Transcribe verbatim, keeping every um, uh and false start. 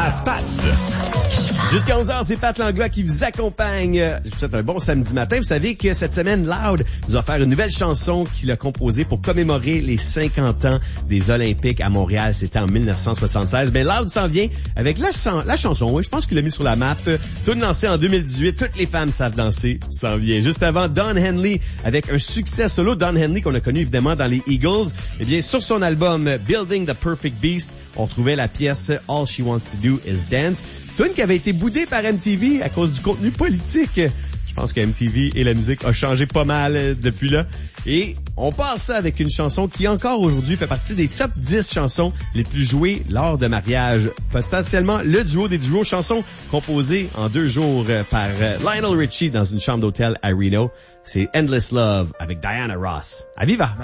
à Pat. Jusqu'à onze heures, c'est Pat Langlois qui vous accompagne. Je vous souhaite un bon samedi matin. Vous savez que cette semaine, Loud nous a offert une nouvelle chanson qu'il a composée pour commémorer les cinquante ans des Olympiques à Montréal. C'était en dix-neuf cent soixante-seize. Ben, Loud s'en vient avec la, chan- la chanson. Oui, je pense qu'il l'a mis sur la map. Tout lancé en deux mille dix-huit. Toutes les femmes savent danser. S'en vient. Juste avant, Don Henley avec un succès solo. Don Henley qu'on a connu évidemment dans les Eagles. Eh bien, sur son album Building the Perfect Beast, on trouvait la pièce All She Wants to Do Is Dance. Tune qui avait été boudée par M T V à cause du contenu politique. Je pense que M T V et la musique a changé pas mal depuis là. Et on passe ça avec une chanson qui encore aujourd'hui fait partie des top dix chansons les plus jouées lors de mariage. Potentiellement le duo des duos, chansons composées en deux jours par Lionel Richie dans une chambre d'hôtel à Reno. C'est Endless Love avec Diana Ross. À viva!